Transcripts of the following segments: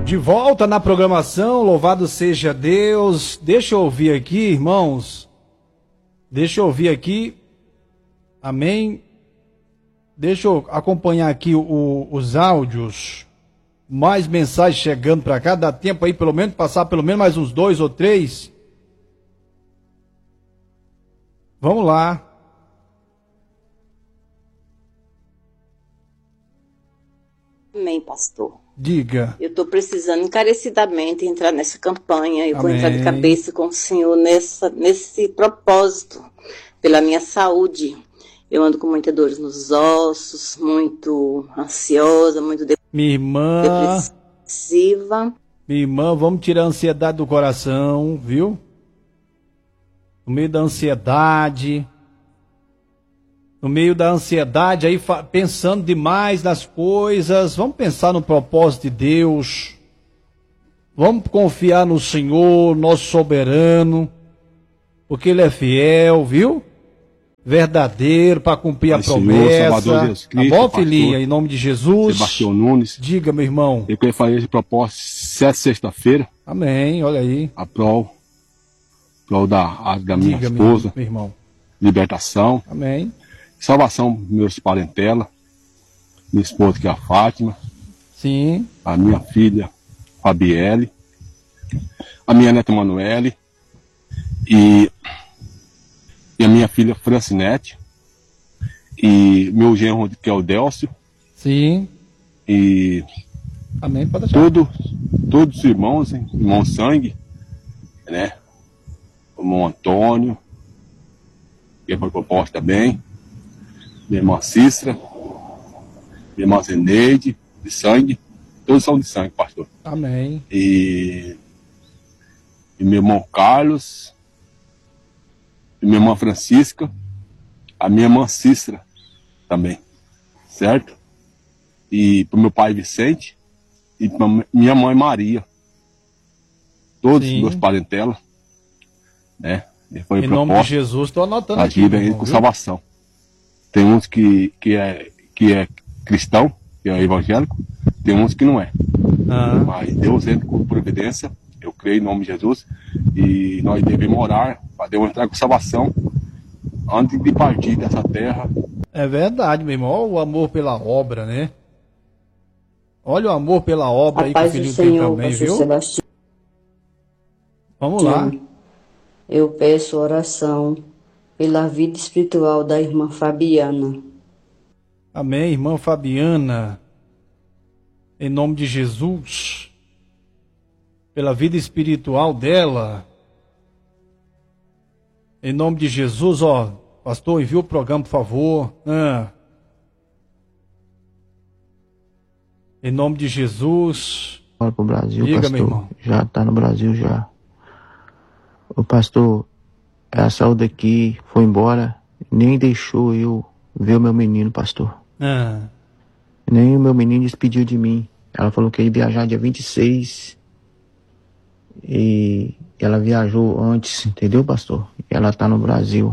De volta na programação, louvado seja Deus. Deixa eu ouvir aqui, irmãos. Deixa eu ouvir aqui. Amém. Deixa eu acompanhar aqui os áudios. Mais mensagens chegando para cá. Dá tempo aí, pelo menos, passar pelo menos mais uns 2 ou 3. Vamos lá. Amém, pastor. Diga. Eu estou precisando encarecidamente entrar nessa campanha. Eu vou Amém. entrar de cabeça com o Senhor nesse propósito, pela minha saúde. Eu ando com muitas dores nos ossos, muito ansiosa, muito Minha depressiva. Minha irmã, vamos tirar a ansiedade do coração, viu? No meio da ansiedade, aí pensando demais nas coisas, vamos pensar no propósito de Deus, vamos confiar no Senhor, nosso soberano, porque Ele é fiel, viu? Verdadeiro, para cumprir a promessa. Senhor, Jesus Cristo, tá bom, filhinha? Em nome de Jesus. Sebastião Nunes. Diga, meu irmão. Eu queria fazer esse propósito 7 sexta-feira. Amém, olha aí. A prol da minha esposa. Meu irmão. Libertação. Amém. Salvação dos meus parentela. Minha esposa, que é a Fátima. Sim. A minha filha, Fabielle. A minha neta, Manuele. E a minha filha, Francinete. E meu genro, que é o Délcio. Sim. E amém, pode deixar. Todos os irmãos, irmão sangue, né? O irmão Antônio, que foi proposto também. Minha irmã Cícera. Minha irmã Zeneide, de sangue. Todos são de sangue, pastor. Amém. E meu irmão Carlos. E minha irmã Francisca. A minha irmã Cícera também. Certo? E para o meu pai Vicente. E para minha mãe Maria. Todos os meus parentelas. Né? Foi em nome de Jesus, estou anotando aqui. Ajuda com salvação. Tem uns que é cristão, que é evangélico. Tem uns que não é. Mas Deus entra com providência. Eu creio em nome de Jesus. E nós devemos orar para Deus entrar com salvação antes de partir dessa terra. É verdade, meu irmão. Olha o amor pela obra, né? Olha o amor pela obra aí que o filho tem também, viu? Sebastião. Vamos lá. Eu peço oração pela vida espiritual da irmã Fabiana. Amém, irmã Fabiana. Em nome de Jesus. Pela vida espiritual dela. Em nome de Jesus, ó. Pastor, envia o programa, por favor. Em nome de Jesus. Bora pro Brasil, diga, pastor. Meu irmão. Já tá no Brasil, já. O pastor, ela saiu daqui, foi embora, nem deixou eu ver o meu menino, pastor. Nem o meu menino despediu de mim. Ela falou que ia viajar dia 26. E ela viajou antes, entendeu, pastor? Ela tá no Brasil.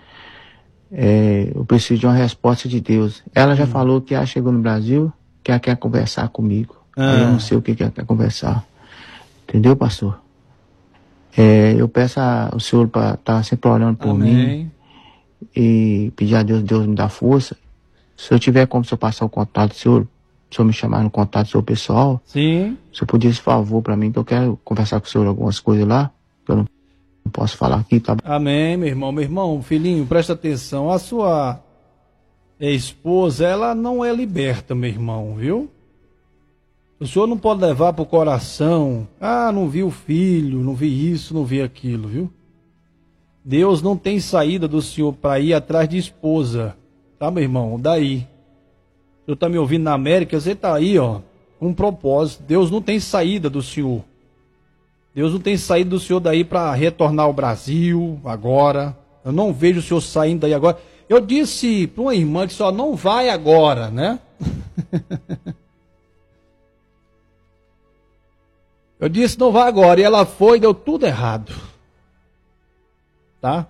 Eu preciso de uma resposta de Deus. Ela já falou que ela chegou no Brasil, que ela quer conversar comigo. Eu não sei o que ela quer conversar. Entendeu, pastor? Eu peço ao Senhor para estar sempre orando por mim. E pedir a Deus me dar força. Se eu tiver como, se eu passar o contato do Senhor, se eu me chamar no contato do seu pessoal, sim. Se eu pedir esse favor para mim, que eu quero conversar com o Senhor algumas coisas lá, que eu não posso falar aqui, tá? Amém, meu irmão. Meu irmão, filhinho, presta atenção. A sua esposa, ela não é liberta, meu irmão, viu? O senhor não pode levar pro coração. Não vi o filho, não vi isso, não vi aquilo, viu? Deus não tem saída do senhor para ir atrás de esposa. Tá, meu irmão? Daí. O senhor tá me ouvindo na América, você tá aí, ó, com um propósito. Deus não tem saída do senhor. Deus não tem saída do senhor daí para retornar ao Brasil agora. Eu não vejo o senhor saindo daí agora. Eu disse para uma irmã que só não vai agora, né? Eu disse não vai agora. E ela foi e deu tudo errado. Tá?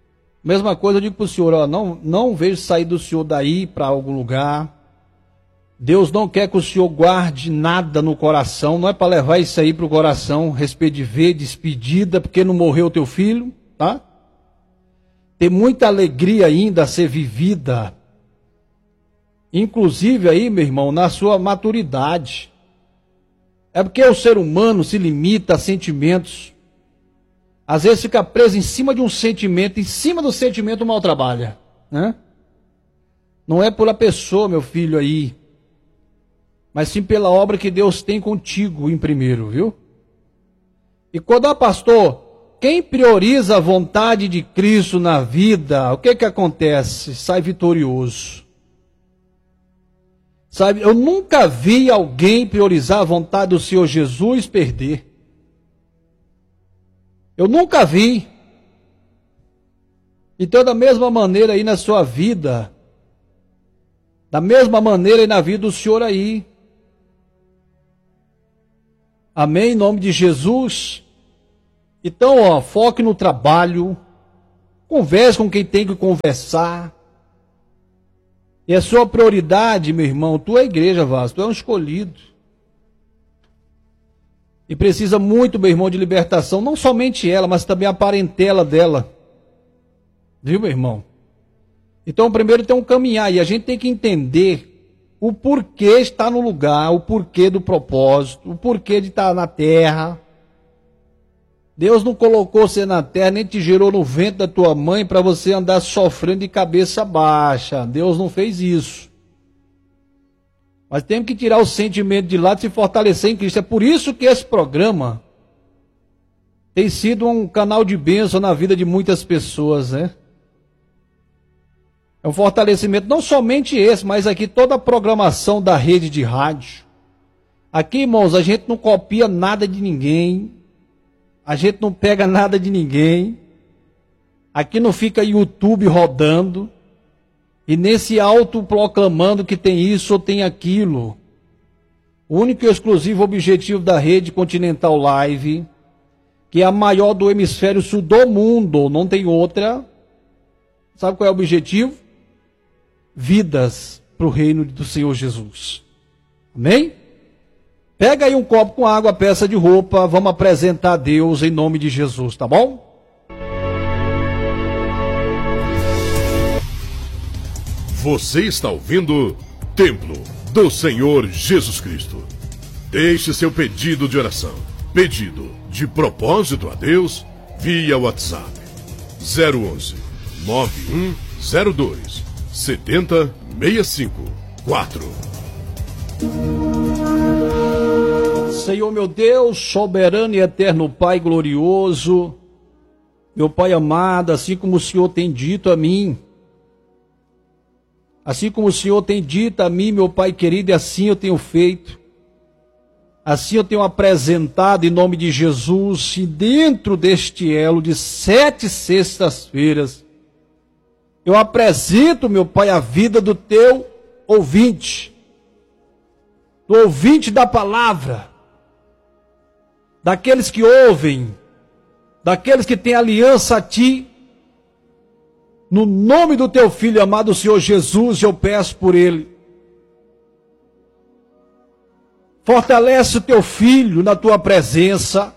Mesma coisa eu digo para o senhor, ó, não vejo sair do senhor daí para algum lugar. Deus não quer que o senhor guarde nada no coração, não é para levar isso aí para o coração, respeito de ver, despedida, porque não morreu o teu filho, tá? Tem muita alegria ainda a ser vivida, inclusive aí, meu irmão, na sua maturidade. É porque o ser humano se limita a sentimentos, às vezes fica preso em cima de um sentimento, em cima do sentimento mal trabalha, né? Não é pela pessoa, meu filho, aí, mas sim pela obra que Deus tem contigo em primeiro, viu? E quando, pastor, quem prioriza a vontade de Cristo na vida, o que que acontece? Sai vitorioso. Sabe, eu nunca vi alguém priorizar a vontade do Senhor Jesus perder. Eu nunca vi. Então, da mesma maneira aí na sua vida, da mesma maneira aí na vida do Senhor aí. Amém? Em nome de Jesus. Então, ó, foque no trabalho, converse com quem tem que conversar. E a sua prioridade, meu irmão, tu é a igreja, Vasco, tu é um escolhido. E precisa muito, meu irmão, de libertação, não somente ela, mas também a parentela dela. Viu, meu irmão? Então, primeiro tem um caminhar, e a gente tem que entender o porquê estar no lugar, o porquê do propósito, o porquê de estar na terra. Deus não colocou você na terra, nem te gerou no ventre da tua mãe para você andar sofrendo de cabeça baixa. Deus não fez isso. Mas temos que tirar o sentimento de lado e se fortalecer em Cristo. É por isso que esse programa tem sido um canal de bênção na vida de muitas pessoas, né? É um fortalecimento, não somente esse, mas aqui toda a programação da rede de rádio. Aqui, irmãos, a gente não copia nada de ninguém. A gente não pega nada de ninguém. Aqui não fica YouTube rodando. E nem se autoproclamando que tem isso ou tem aquilo. O único e exclusivo objetivo da rede Continental Live, que é a maior do hemisfério sul do mundo, não tem outra. Sabe qual é o objetivo? Vidas para o reino do Senhor Jesus. Amém? Pega aí um copo com água, peça de roupa, vamos apresentar a Deus em nome de Jesus, tá bom? Você está ouvindo Templo do Senhor Jesus Cristo. Deixe seu pedido de oração, pedido de propósito a Deus, via WhatsApp 011 9102 7065 4. Senhor meu Deus, soberano e eterno Pai glorioso, meu Pai amado, assim como o Senhor tem dito a mim, assim como o Senhor tem dito a mim, meu Pai querido, e assim eu tenho feito, assim eu tenho apresentado em nome de Jesus, e dentro deste elo de 7 sextas-feiras, eu apresento, meu Pai, a vida do teu ouvinte, do ouvinte da palavra, daqueles que ouvem, daqueles que têm aliança a Ti, no nome do Teu Filho amado, Senhor Jesus, eu peço por ele. Fortalece o Teu Filho na Tua presença,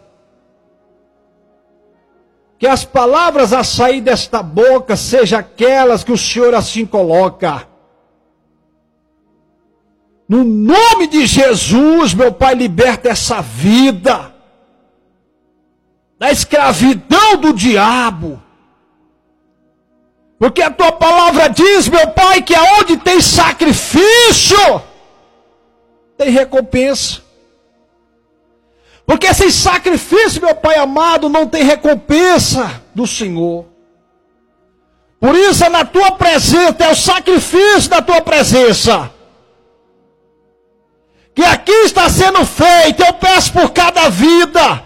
que as palavras a sair desta boca sejam aquelas que o Senhor assim coloca. No nome de Jesus, meu Pai, liberta essa vida da escravidão do diabo. Porque a Tua palavra diz, meu Pai, que aonde tem sacrifício, tem recompensa. Porque sem sacrifício, meu Pai amado, não tem recompensa do Senhor. Por isso é na Tua presença, é o sacrifício da Tua presença que aqui está sendo feito. Eu peço por cada vida,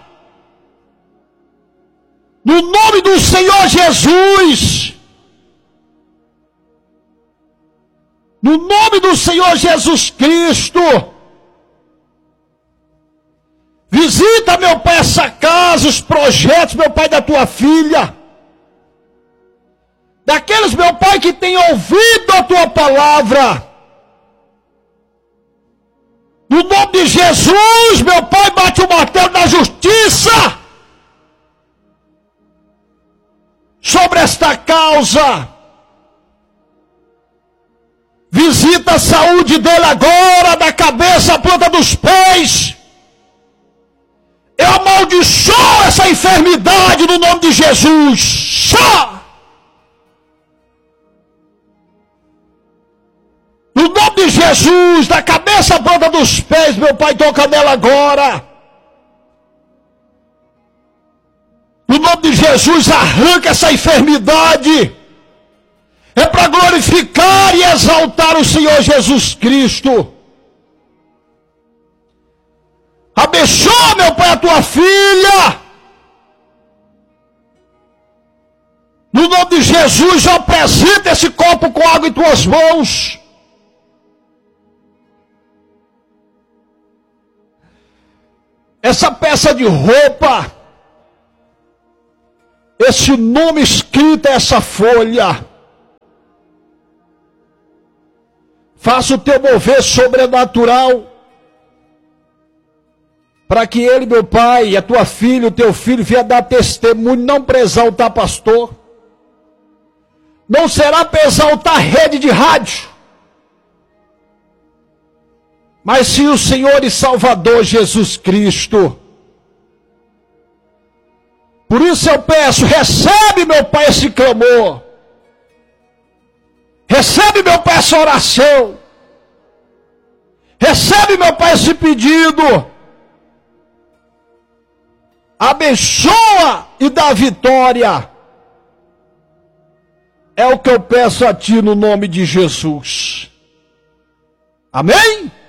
no nome do Senhor Jesus, no nome do Senhor Jesus Cristo. Visita, meu Pai, essa casa, os projetos, meu Pai, da Tua filha, daqueles, meu Pai, que têm ouvido a Tua palavra, No nome de Jesus, meu Pai, bate o martelo da justiça sobre esta causa. Visita a saúde dele agora, da cabeça à planta dos pés. Eu amaldiçoo essa enfermidade no nome de Jesus. No nome de Jesus, da cabeça à planta dos pés, meu Pai, toca nela agora. No nome de Jesus, arranca essa enfermidade. É para glorificar e exaltar o Senhor Jesus Cristo. Abençoa, meu Pai, a tua filha. No nome de Jesus, apresenta esse copo com água em tuas mãos. Essa peça de roupa, esse nome escrito, essa folha, faça o teu mover sobrenatural, para que ele, meu Pai, a tua filha, o teu filho, venha dar testemunho, não para exaltar pastor, não será para exaltar rede de rádio, mas sim o Senhor e Salvador Jesus Cristo. Por isso eu peço, recebe, meu Pai, esse clamor. Recebe, meu Pai, essa oração. Recebe, meu Pai, esse pedido. Abençoa e dá vitória. É o que eu peço a Ti no nome de Jesus. Amém?